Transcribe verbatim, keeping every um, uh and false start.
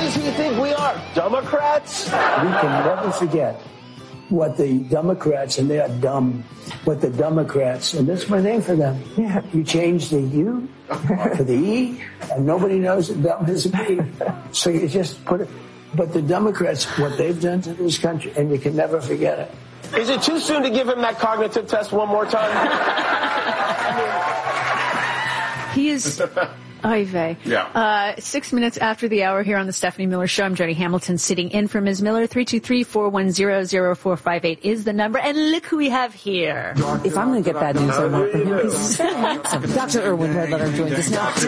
does he think we are? Democrats? We can never forget what the Democrats, and they are dumb, what the Democrats, and this is my name for them. Yeah. You change the U for the E, and nobody knows that dumb is a P. So you just put it. But the Democrats, what they've done to this country, and you can never forget it. Is it too soon to give him that cognitive test one more time? He is... Oy vey. Yeah. Uh, six minutes after the hour here on the Stephanie Miller Show. I'm Jody Hamilton sitting in for Miz Miller. three two three, four one zero, zero four five eight is the number. And look who we have here. If I'm going to get bad news, I want for him because he's very handsome. Doctor Irwin Redletter joins us now.